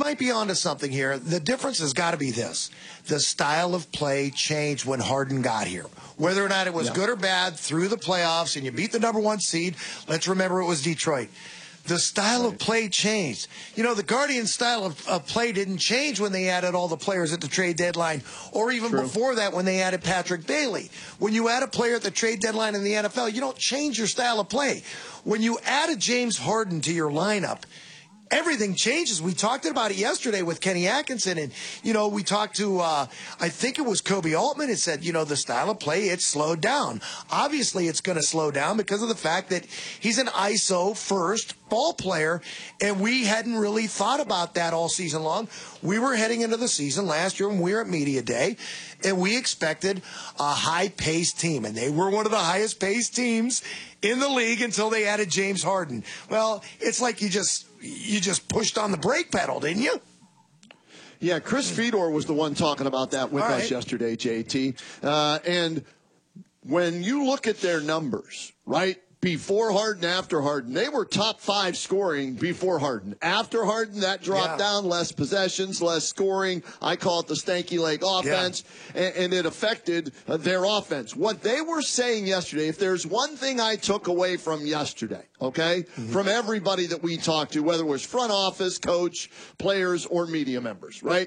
might be onto something here. The difference has got to be this. The style of play changed when Harden got here. Whether or not it was good or bad through the playoffs and you beat the number 1 seed, let's remember it was Detroit. The style of play changed. You know, the Guardians' style of play didn't change when they added all the players at the trade deadline, or even before that when they added Patrick Bailey. When you add a player at the trade deadline in the NFL, you don't change your style of play. When you added James Harden to your lineup, everything changes. We talked about it yesterday with Kenny Atkinson, and, you know, we talked to, I think it was Kobe Altman, and said, you know, the style of play, it's slowed down. Obviously, it's going to slow down because of the fact that he's an ISO first ball player, and we hadn't really thought about that all season long. We were heading into the season last year when we were at Media Day, and we expected a high-paced team, and they were one of the highest-paced teams in the league until they added James Harden. Well, it's like you just pushed on the brake pedal, didn't you? Yeah, Chris Fedor was the one talking about that with us yesterday, JT. And when you look at their numbers, right, before Harden, after Harden, they were top 5 scoring before Harden. After Harden, that dropped down, less possessions, less scoring. I call it the stanky leg offense, and it affected their offense. What they were saying yesterday, if there's one thing I took away from yesterday, from everybody that we talked to, whether it was front office, coach, players, or media members, right,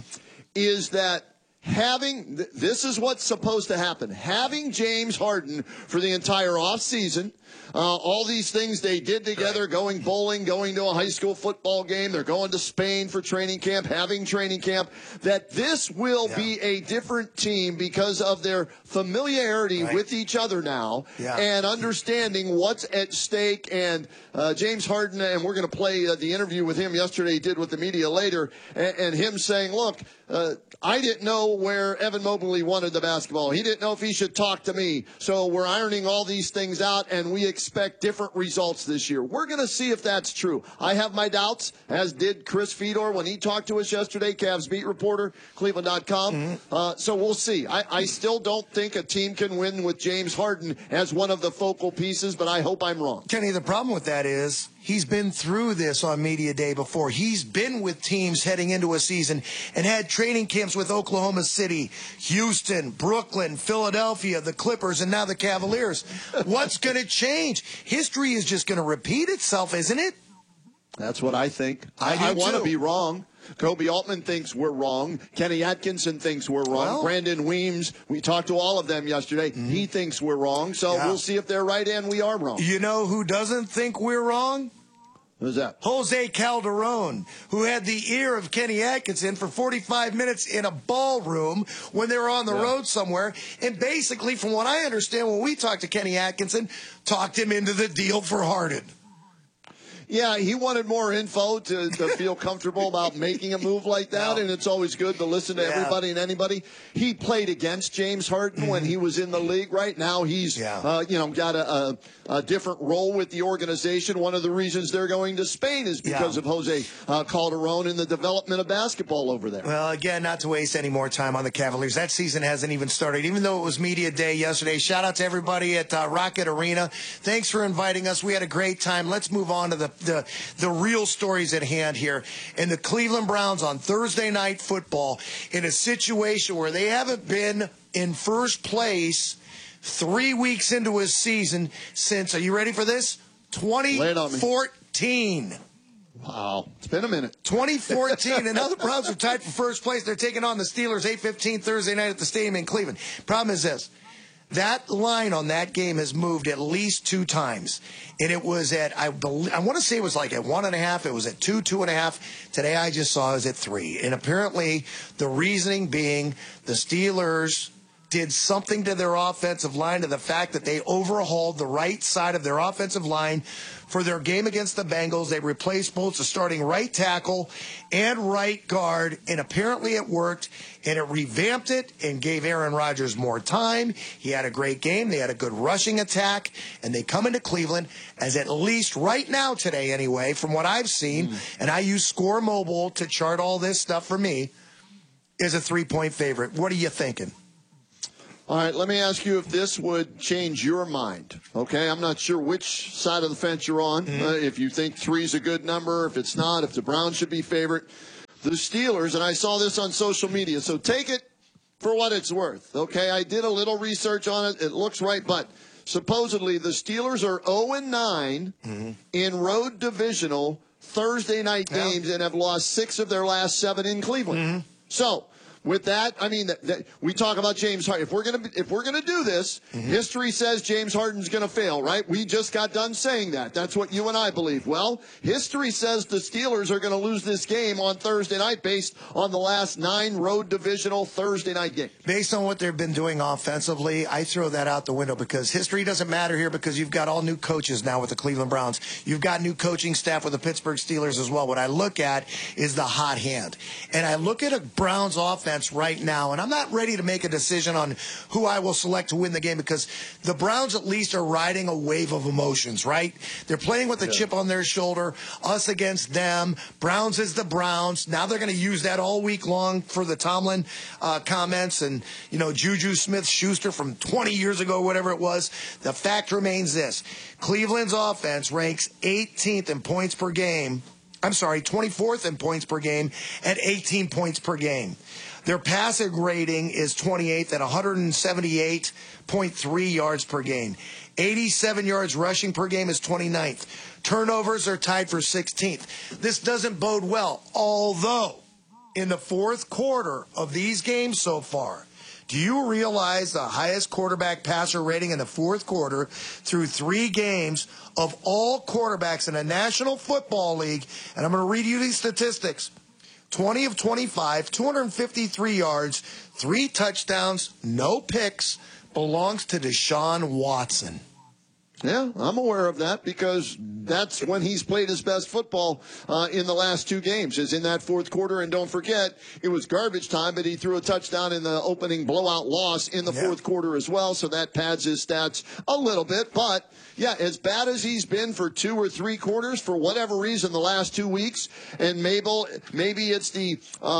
is that this is what's supposed to happen. Having James Harden for the entire offseason, all these things they did together, going bowling, going to a high school football game, they're going to Spain for training camp, having training camp, that this will be a different team because of their familiarity with each other now and understanding what's at stake. And James Harden, and we're going to play the interview with him yesterday, he did with the media later, and him saying, look, I didn't know where Evan Mobley wanted the basketball. He didn't know if he should talk to me. So we're ironing all these things out, and we expect different results this year. We're going to see if that's true. I have my doubts, as did Chris Fedor when he talked to us yesterday, Cavs beat reporter, Cleveland.com. So we'll see. I still don't think a team can win with James Harden as one of the focal pieces, but I hope I'm wrong. Kenny, the problem with that is he's been through this on Media Day before. He's been with teams heading into a season and had training camps with Oklahoma City, Houston, Brooklyn, Philadelphia, the Clippers, and now the Cavaliers. What's going to change? History is just going to repeat itself, isn't it? That's what I think. I want to be wrong. Kobe Altman thinks we're wrong. Kenny Atkinson thinks we're wrong. Well, Brandon Weems, we talked to all of them yesterday. He thinks we're wrong. So we'll see if they're right and we are wrong. You know who doesn't think we're wrong? Who's that? Jose Calderon, who had the ear of Kenny Atkinson for 45 minutes in a ballroom when they were on the road somewhere. And basically, from what I understand, when we talked to Kenny Atkinson, talked him into the deal for Harden. Yeah, he wanted more info to feel comfortable about making a move like that, and it's always good to listen to everybody and anybody. He played against James Harden when he was in the league. Right now, he's got a different role with the organization. One of the reasons they're going to Spain is because of Jose Calderon and the development of basketball over there. Well, again, not to waste any more time on the Cavaliers. That season hasn't even started, even though it was Media Day yesterday. Shout out to everybody at Rocket Arena. Thanks for inviting us. We had a great time. Let's move on to the real stories at hand here. And the Cleveland Browns on Thursday Night Football in a situation where they haven't been in first place 3 weeks into a season since, are you ready for this? 2014. Wow. It's been a minute. 2014. And now the Browns are tied for first place. They're taking on the Steelers 8:15 Thursday night at the stadium in Cleveland. Problem is this. That line on that game has moved at least 2 times. And it was at, I want to say it was like at 1.5. It was at 2, 2.5. Today I just saw it was at 3. And apparently the reasoning being the Steelers did something to their offensive line, to the fact that they overhauled the right side of their offensive line for their game against the Bengals. They replaced both the starting right tackle and right guard, and apparently it worked, and it revamped it and gave Aaron Rodgers more time. He had a great game. They had a good rushing attack, and they come into Cleveland as, at least right now today anyway, from what I've seen, and I use Score Mobile to chart all this stuff for me, is a 3-point favorite. What are you thinking? All right, let me ask you if this would change your mind, okay? I'm not sure which side of the fence you're on, if you think 3 is a good number, if it's not, if the Browns should be favorite. the Steelers, and I saw this on social media, so take it for what it's worth. Okay, I did a little research on it. It looks right, but supposedly the Steelers are 0-9 in road divisional Thursday night games and have lost 6 of their last 7 in Cleveland. So, with that, I mean, we talk about James Harden. If we're gonna do this, history says James Harden's gonna fail, right? We just got done saying that. That's what you and I believe. Well, history says the Steelers are gonna lose this game on Thursday night based on the last 9 road divisional Thursday night games. Based on what they've been doing offensively, I throw that out the window because history doesn't matter here because you've got all new coaches now with the Cleveland Browns. You've got new coaching staff with the Pittsburgh Steelers as well. What I look at is the hot hand. And I look at a Browns offense right now, and I'm not ready to make a decision on who I will select to win the game because the Browns at least are riding a wave of emotions, right? They're playing with a chip on their shoulder, us against them. Browns is the Browns. Now they're going to use that all week long for the Tomlin comments and, Juju Smith-Schuster from 20 years ago, whatever it was. The fact remains this. Cleveland's offense ranks 18th in points per game. 24th in points per game at 18 points per game. Their passing rating is 28th at 178.3 yards per game. 87 yards rushing per game is 29th. Turnovers are tied for 16th. This doesn't bode well, although in the fourth quarter of these games so far, do you realize the highest quarterback passer rating in the fourth quarter through 3 games of all quarterbacks in the National Football League? And I'm going to read you these statistics. 20 of 25, 253 yards, 3 touchdowns, no picks, belongs to Deshaun Watson. Yeah, I'm aware of that because that's when he's played his best football in the last 2 games, is in that fourth quarter. And don't forget, it was garbage time, but he threw a touchdown in the opening blowout loss in the fourth quarter as well, so that pads his stats a little bit. But, yeah, as bad as he's been for 2 or 3 quarters, for whatever reason, the last 2 weeks, and maybe it's the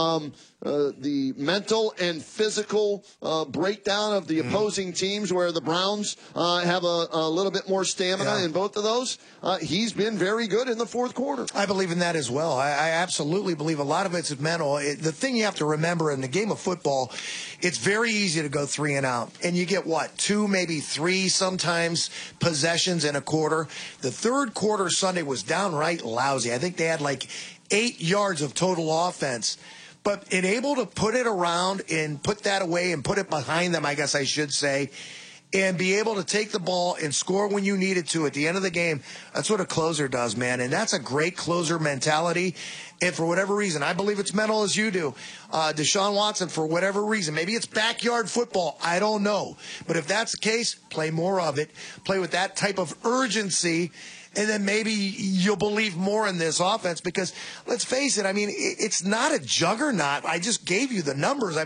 mental and physical breakdown of the opposing teams where the Browns have a little bit more stamina in both of those. He's been very good in the fourth quarter. I believe in that as well. I absolutely believe a lot of it's mental. The thing you have to remember in the game of football, it's very easy to go 3 and out. And you get, 2, maybe 3 sometimes possessions in a quarter. The third quarter Sunday was downright lousy. I think they had 8 yards of total offense. But able to put it around and put that away and put it behind them, I guess I should say, and be able to take the ball and score when you need it to at the end of the game, that's what a closer does, man. And that's a great closer mentality. And for whatever reason, I believe it's mental as you do. Deshaun Watson, for whatever reason, maybe it's backyard football. I don't know. But if that's the case, play more of it. Play with that type of urgency. And then maybe you'll believe more in this offense because, let's face it, it's not a juggernaut. I just gave you the numbers.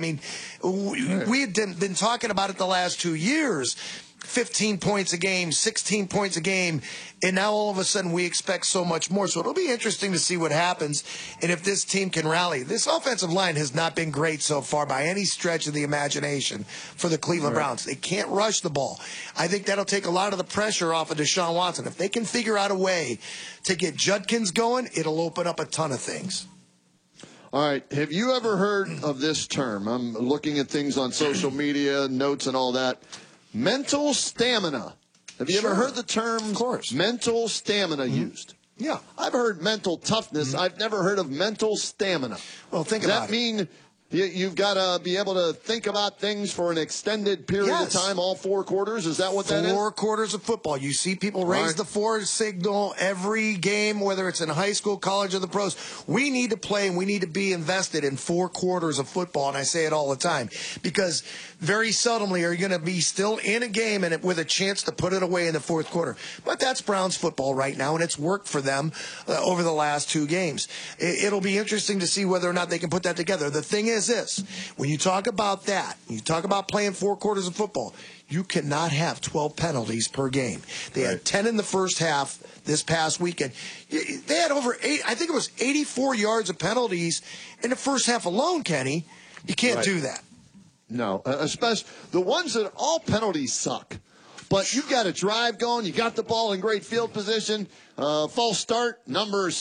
We had been talking about it the last 2 years. 15 points a game, 16 points a game, and now all of a sudden we expect so much more. So it'll be interesting to see what happens and if this team can rally. This offensive line has not been great so far by any stretch of the imagination for the Cleveland Browns. They can't rush the ball. I think that'll take a lot of the pressure off of Deshaun Watson. If they can figure out a way to get Judkins going, it'll open up a ton of things. All right. Have you ever heard of this term? I'm looking at things on social media, notes and all that. Mental stamina. Have you ever heard the term mental stamina used? Yeah. I've heard mental toughness. I've never heard of mental stamina. Well, think about it. Does that mean you've got to be able to think about things for an extended period of time, all 4 quarters? Is that what that is? 4 quarters of football. You see people raise the 4 signal every game, whether it's in high school, college, or the pros. We need to play and we need to be invested in 4 quarters of football, and I say it all the time, because very seldomly are you going to be still in a game and with a chance to put it away in the fourth quarter. But that's Browns football right now, and it's worked for them over the last 2 games. It'll be interesting to see whether or not they can put that together. The thing is this, when you talk about that, you talk about playing 4 quarters of football, you cannot have 12 penalties per game. They had 10 in the first half this past weekend. They had over 84 yards of penalties in the first half alone, Kenny. You can't do that. No, especially the ones that all penalties suck. But you've got a drive going. You got the ball in great field position. false start, number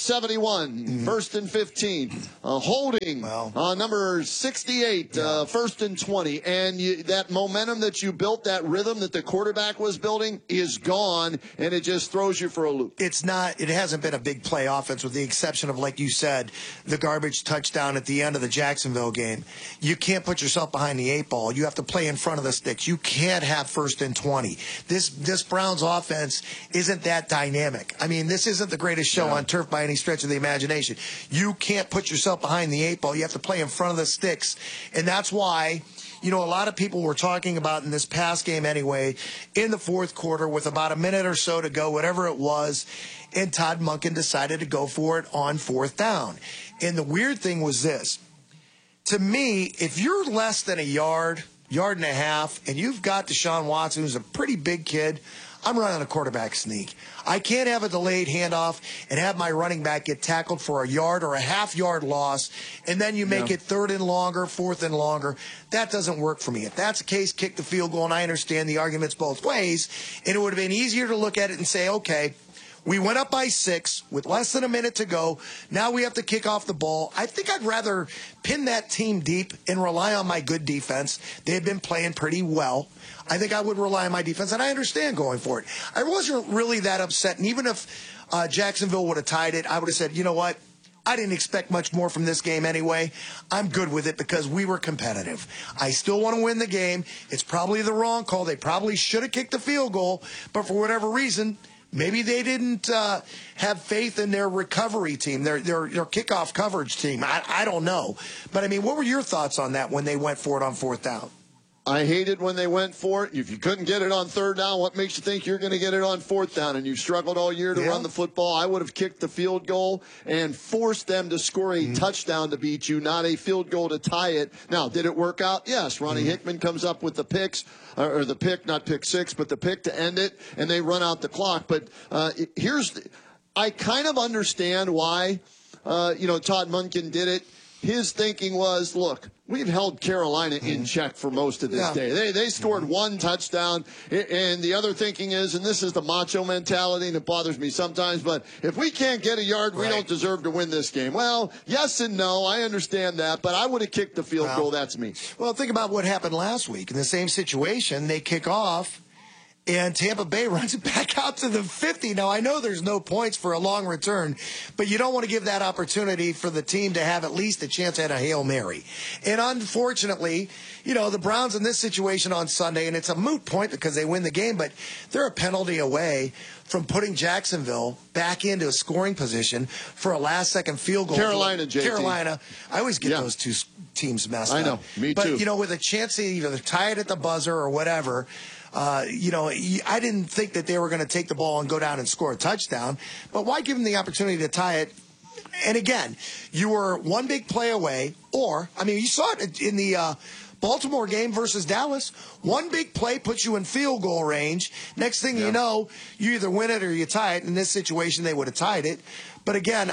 71, first and 15. Holding, number 68, first and 20. And that momentum that you built, that rhythm that the quarterback was building is gone, and it just throws you for a loop. It hasn't been a big play offense with the exception of, like you said, the garbage touchdown at the end of the Jacksonville game. You can't put yourself behind the 8 ball. You have to play in front of the sticks. You can't have first and 20. This Browns offense isn't that dynamic. I mean, this isn't the greatest show on turf by any stretch of the imagination. You can't put yourself behind the 8 ball. You have to play in front of the sticks. And that's why, a lot of people were talking about in this past game anyway, in the fourth quarter with about a minute or so to go, whatever it was, and Todd Monken decided to go for it on fourth down. And the weird thing was this. To me, if you're less than a yard and a half, and you've got Deshaun Watson, who's a pretty big kid, I'm running a quarterback sneak. I can't have a delayed handoff and have my running back get tackled for a yard or a half-yard loss, and then you make it third and longer, fourth and longer. That doesn't work for me. If that's the case, kick the field goal, and I understand the arguments both ways, and it would have been easier to look at it and say, okay, we went up by 6 with less than a minute to go. Now we have to kick off the ball. I think I'd rather pin that team deep and rely on my good defense. They've been playing pretty well. I think I would rely on my defense, and I understand going for it. I wasn't really that upset, and even if Jacksonville would have tied it, I would have said, you know what? I didn't expect much more from this game anyway. I'm good with it because we were competitive. I still want to win the game. It's probably the wrong call. They probably should have kicked the field goal, but for whatever reason, maybe they didn't have faith in their recovery team, their kickoff coverage team. I don't know. But, I mean, what were your thoughts on that when they went for it on fourth down? I hated when they went for it. If you couldn't get it on third down, what makes you think you're going to get it on fourth down? And you've struggled all year to run the football. I would have kicked the field goal and forced them to score a touchdown to beat you, not a field goal to tie it. Now, did it work out? Yes. Ronnie Hickman comes up with the picks, or the pick, not pick 6, but the pick to end it, and they run out the clock. But I kind of understand why, Todd Monken did it. His thinking was, look, we've held Carolina in check for most of this day. They scored one touchdown, and the other thinking is, and this is the macho mentality, and it bothers me sometimes, but if we can't get a yard, we don't deserve to win this game. Well, yes and no, I understand that, but I would have kicked the field goal. That's me. Well, think about what happened last week. In the same situation, they kick off, and Tampa Bay runs it back out to the 50. Now, I know there's no points for a long return, but you don't want to give that opportunity for the team to have at least a chance at a Hail Mary. And unfortunately, the Browns in this situation on Sunday, and it's a moot point because they win the game, but they're a penalty away from putting Jacksonville back into a scoring position for a last-second field goal. Carolina, JT. Carolina. I always get those two teams messed up. I know. Me too. But, with a chance to either tie it at the buzzer or whatever, I didn't think that they were going to take the ball and go down and score a touchdown. But why give them the opportunity to tie it? And again, you were one big play away, you saw it in the Baltimore game versus Dallas. One big play puts you in field goal range. Next thing you know, you either win it or you tie it. In this situation, they would have tied it. But again,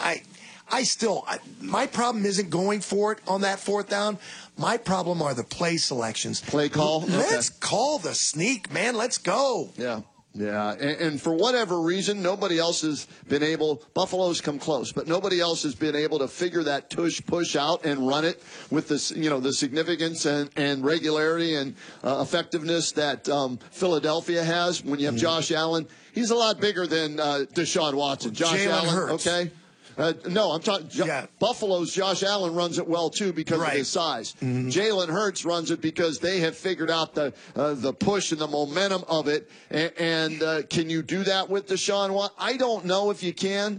my problem isn't going for it on that fourth down. My problem are the play selections. Play call? Let's call the sneak, man. Let's go. Yeah. Yeah, and for whatever reason, nobody else has been able, Buffalo's come close, but nobody else has been able to figure that push out and run it with this, the significance and regularity and effectiveness that Philadelphia has. When you have Josh Allen, he's a lot bigger than Deshaun Watson. Josh Jalen Allen, Hurts. Okay? No, I'm talking Buffalo's Josh Allen runs it well, too, because of his size. Jalen Hurts runs it because they have figured out the push and the momentum of it. And can you do that with Deshaun Watson? I don't know if you can.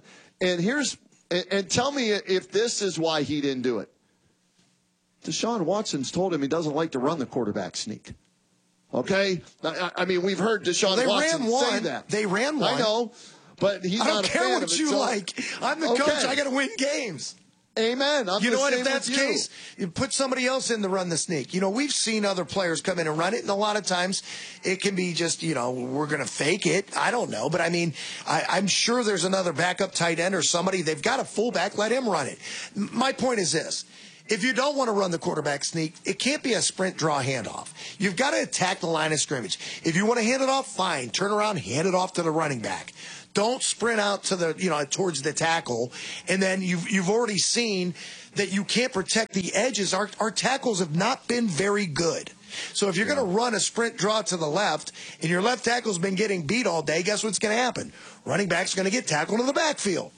And tell me if this is why he didn't do it. Deshaun Watson's told him he doesn't like to run the quarterback sneak. Okay? I mean, we've heard Deshaun Watson say that. They ran one. I know. But he's not a fan of it. I don't care what you like. I'm the coach. I got to win games. Amen. You know what? If that's the case, you put somebody else in to run the sneak. We've seen other players come in and run it, and a lot of times it can be just, we're going to fake it. I don't know. But, I'm sure there's another backup tight end or somebody. They've got a fullback. Let him run it. My point is this. If you don't want to run the quarterback sneak, it can't be a sprint draw handoff. You've got to attack the line of scrimmage. If you want to hand it off, fine. Turn around, hand it off to the running back. Don't sprint out to the, towards the tackle. And then you've already seen that you can't protect the edges. Our tackles have not been very good. So if you're going to run a sprint draw to the left and your left tackle's been getting beat all day, guess what's going to happen? Running back's going to get tackled in the backfield.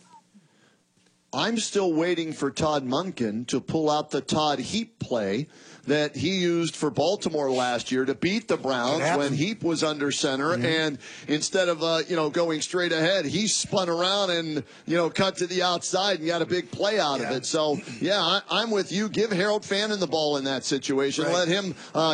I'm still waiting for Todd Monken to pull out the Todd Heap play that he used for Baltimore last year to beat the Browns when Heap was under center. Mm-hmm. And instead of, going straight ahead, he spun around and, cut to the outside and got a big play out of it. So, I'm with you. Give Harold Fannin the ball in that situation. Right. Let him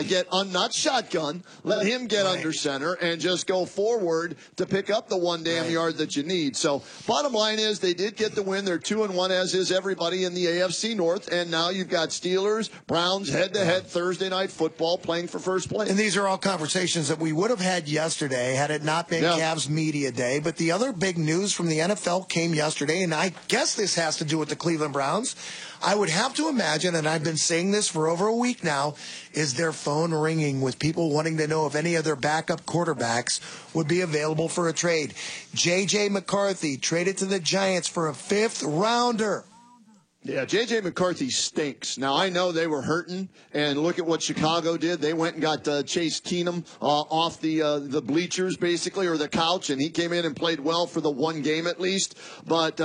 not shotgun, let him get under center and just go forward to pick up the one damn yard that you need. So, bottom line is they did get the win. They're 2-1, as is everybody in the AFC North. And now you've got Steelers, Browns, head-to-head Thursday night football playing for first place. And these are all conversations that we would have had yesterday had it not been Cavs Media Day. But the other big news from the NFL came yesterday, and I guess this has to do with the Cleveland Browns. I would have to imagine, and I've been saying this for over a week now, is their phone ringing with people wanting to know if any of their backup quarterbacks would be available for a trade. J.J. McCarthy traded to the Giants for a 5th rounder. Yeah, J.J. McCarthy stinks. Now, I know they were hurting, and look at what Chicago did. They went and got Chase Keenum off the bleachers, basically, or the couch, and he came in and played well for the one game at least. But,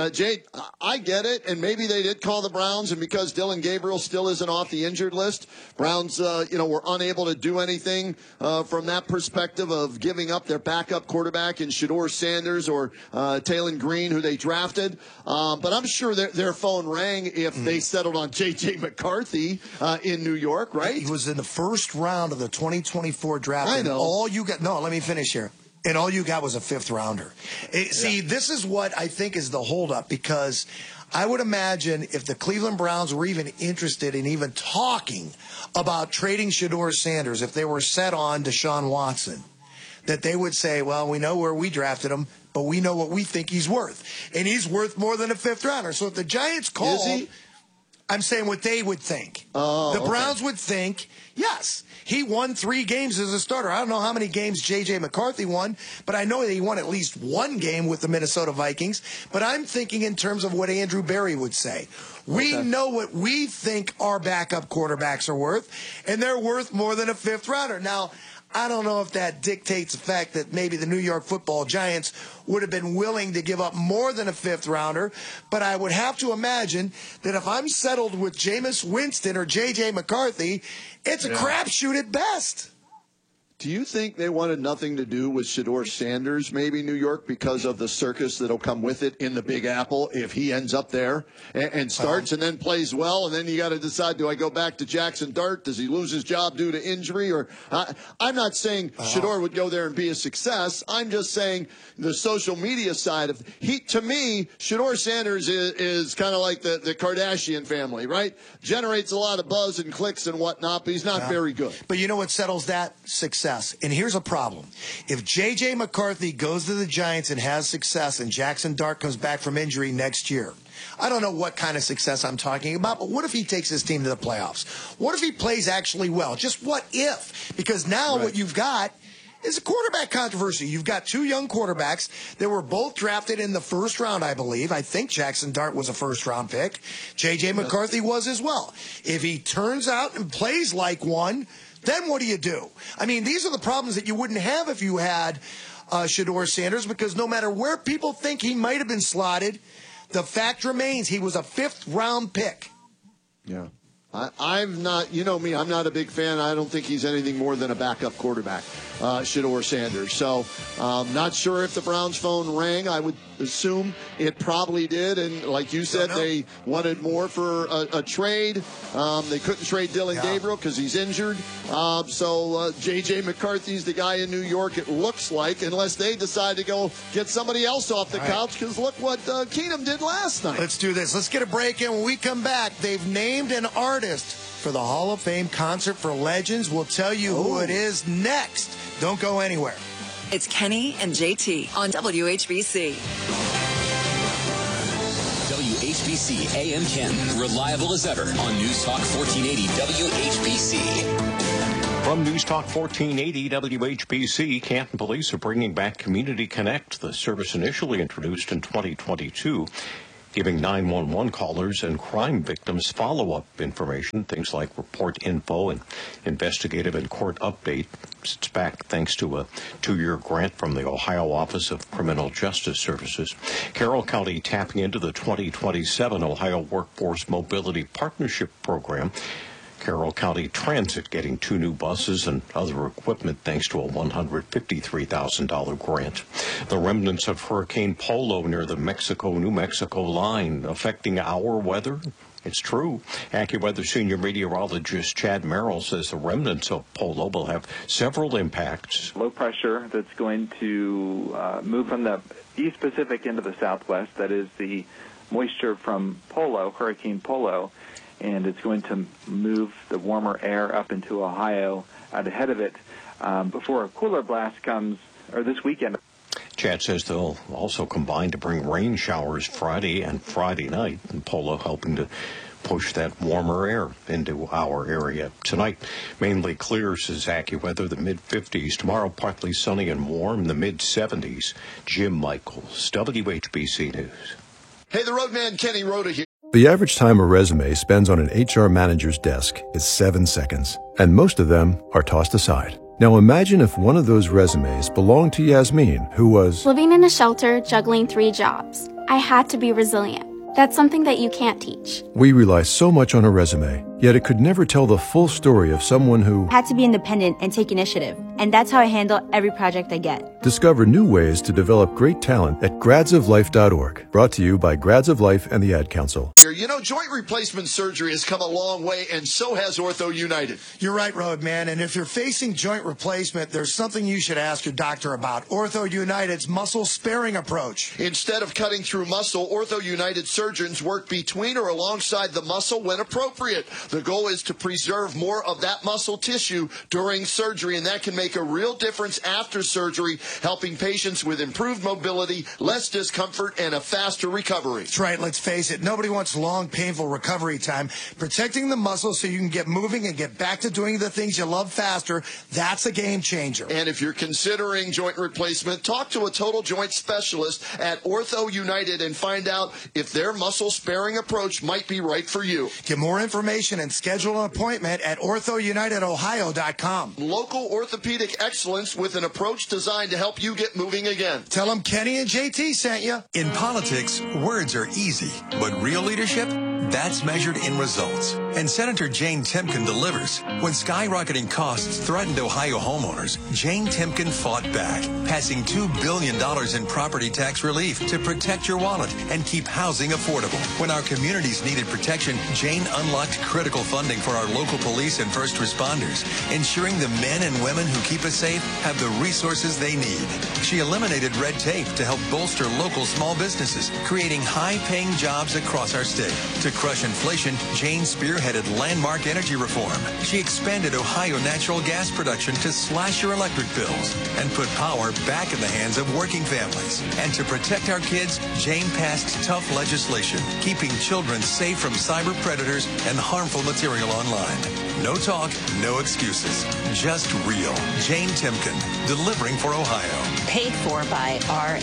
I get it, and maybe they did call the Browns, and because Dylan Gabriel still isn't off the injured list, Browns, were unable to do anything from that perspective of giving up their backup quarterback in Shedeur Sanders or Taylon Green, who they drafted. But I'm sure their phone rang if they settled on J.J. McCarthy in New York, right? He was in the first round of the 2024 draft. I know. All you got, let me finish here. And all you got was a 5th rounder. See, this is what I think is the holdup, because I would imagine if the Cleveland Browns were even interested in even talking about trading Shedeur Sanders, if they were set on Deshaun Watson, that they would say, well, we know where we drafted him, but we know what we think he's worth. And he's worth more than a 5th rounder. So if the Giants call, I'm saying what they would think. The Browns would think, yes, he won 3 games as a starter. I don't know how many games J.J. McCarthy won, but I know that he won at least 1 game with the Minnesota Vikings. But I'm thinking in terms of what Andrew Berry would say. We know what we think our backup quarterbacks are worth, and they're worth more than a 5th rounder. Now, I don't know if that dictates the fact that maybe the New York Football Giants would have been willing to give up more than a 5th rounder, but I would have to imagine that if I'm settled with Jameis Winston or J.J. McCarthy, it's a crapshoot at best. Do you think they wanted nothing to do with Shedeur Sanders, maybe New York, because of the circus that'll come with it in the Big Apple if he ends up there and starts and then plays well? And then you got to decide, do I go back to Jackson Dart? Does he lose his job due to injury? Or I'm not saying Shedeur would go there and be a success. I'm just saying the social media side of to me, Shedeur Sanders is kind of like the Kardashian family, right? Generates a lot of buzz and clicks and whatnot, but he's not very good. But you know what settles that? Success. And here's a problem. If J.J. McCarthy goes to the Giants and has success and Jackson Dart comes back from injury next year, I don't know what kind of success I'm talking about, but what if he takes his team to the playoffs? What if he plays actually well? Just what if? Because now what you've got is a quarterback controversy. You've got 2 young quarterbacks that were both drafted in the 1st round, I believe. I think Jackson Dart was a 1st-round pick. J.J. McCarthy was as well. If he turns out and plays like one, then what do you do? I mean, these are the problems that you wouldn't have if you had Shedeur Sanders, because no matter where people think he might have been slotted, the fact remains he was a 5th-round pick. Yeah. I'm not, you know me, I'm not a big fan. I don't think he's anything more than a backup quarterback, Shedeur Sanders. So, not sure if the Browns phone rang. I would assume it probably did. And like you said, they wanted more for a trade. They couldn't trade Dylan Gabriel because he's injured. So J.J. McCarthy's the guy in New York, it looks like, unless they decide to go get somebody else off the couch, because look what Keenum did last night. Let's do this. Let's get a break, and when we come back, they've named an artist for the Hall of Fame Concert for Legends. We'll tell you who it is next. Don't go anywhere. It's Kenny and JT on WHBC. WHBC AM Ken, reliable as ever on News Talk 1480 WHBC. From News Talk 1480 WHBC, Canton Police are bringing back Community Connect, the service initially introduced in 2022, giving 911 callers and crime victims follow-up information, things like report info and investigative and court update. It's back thanks to a 2-year grant from the Ohio Office of Criminal Justice Services. Carroll County tapping into the 2027 Ohio Workforce Mobility Partnership Program. Carroll County Transit getting 2 new buses and other equipment thanks to a $153,000 grant. The remnants of Hurricane Polo near the Mexico-New Mexico line affecting our weather. It's true. AccuWeather senior meteorologist Chad Merrill says the remnants of Polo will have several impacts. Low pressure that's going to move from the East Pacific into the southwest. That is the moisture from Polo, Hurricane Polo. And it's going to move the warmer air up into Ohio out ahead of it before a cooler blast comes, or this weekend. Chad says they'll also combine to bring rain showers Friday and Friday night, and Polo helping to push that warmer air into our area. Tonight, mainly clear, says AccuWeather, the mid-50s. Tomorrow, partly sunny and warm, the mid-70s. Jim Michaels, WHBC News. Hey, the roadman Kenny Rhoda here. The average time a resume spends on an HR manager's desk is 7 seconds, and most of them are tossed aside. Now imagine if one of those resumes belonged to Yasmin, who was living in a shelter, juggling 3 jobs. I had to be resilient. That's something that you can't teach. We rely so much on a resume, yet it could never tell the full story of someone who had to be independent and take initiative. And that's how I handle every project I get. Discover new ways to develop great talent at gradsoflife.org. Brought to you by Grads of Life and the Ad Council. You know, joint replacement surgery has come a long way, and so has Ortho United. You're right, Roadman. And if you're facing joint replacement, there's something you should ask your doctor about. Ortho United's muscle sparing approach. Instead of cutting through muscle, Ortho United surgeons work between or alongside the muscle when appropriate. The goal is to preserve more of that muscle tissue during surgery, and that can make a real difference after surgery, helping patients with improved mobility, less discomfort, and a faster recovery. That's right. Let's face it. Nobody wants long, painful recovery time. Protecting the muscle so you can get moving and get back to doing the things you love faster, that's a game changer. And if you're considering joint replacement, talk to a total joint specialist at Ortho United and find out if their muscle-sparing approach might be right for you. Get more information and schedule an appointment at orthounitedohio.com. Local orthopedic excellence with an approach designed to help you get moving again. Tell them Kenny and JT sent you. In politics, words are easy, but real leadership, that's measured in results. And Senator Jane Timken delivers. When skyrocketing costs threatened Ohio homeowners, Jane Timken fought back, passing $2 billion in property tax relief to protect your wallet and keep housing affordable. When our communities needed protection, Jane unlocked critical funding for our local police and first responders, ensuring the men and women who keep us safe have the resources they need. She eliminated red tape to help bolster local small businesses, creating high-paying jobs across our state. To crush inflation, Jane spearheaded landmark energy reform. She expanded Ohio natural gas production to slash your electric bills and put power back in the hands of working families. And to protect our kids, Jane passed tough legislation, keeping children safe from cyber predators and harmful material online. No talk, no excuses. Just real. Jane Timken, delivering for Ohio. Paid for by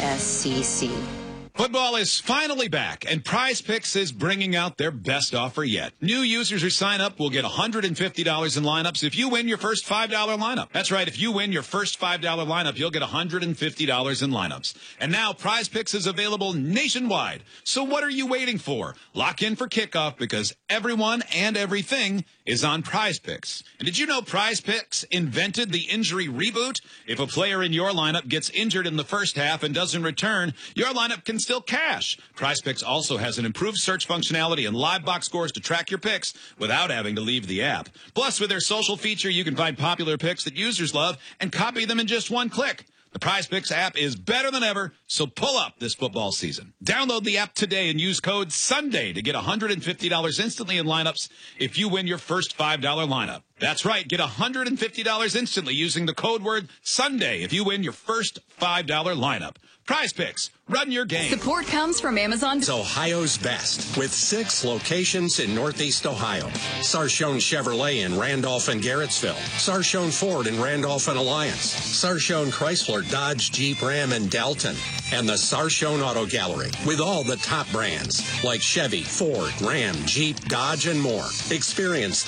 RSCC. Football is finally back, and Prize Picks is bringing out their best offer yet. New users who sign up will get $150 in lineups if you win your first $5 lineup. That's right, if you win your first $5 lineup, you'll get $150 in lineups. And now Prize Picks is available nationwide. So what are you waiting for? Lock in for kickoff because everyone and everything is on Prize Picks. And did you know Prize Picks invented the injury reboot? If a player in your lineup gets injured in the first half and doesn't return, your lineup can still cash. Prize Picks also has an improved search functionality and live box scores to track your picks without having to leave the app. Plus, with their social feature, you can find popular picks that users love and copy them in just one click. The Prize Picks app is better than ever. So pull up this football season. Download the app today and use code SUNDAY to get $150 instantly in lineups if you win your first $5 lineup. That's right. Get $150 instantly using the code word SUNDAY if you win your first $5 lineup. Prize Picks. Run your game. Support comes from Amazon. It's Ohio's best, with 6 locations in Northeast Ohio. Sarshone Chevrolet in Randolph and Garrettsville. Sarshone Ford in Randolph and Alliance. Sarshone Chrysler, Dodge, Jeep, Ram, and Dalton. And the Sarshone Auto Gallery, with all the top brands like Chevy, Ford, Ram, Jeep, Dodge, and more. Experience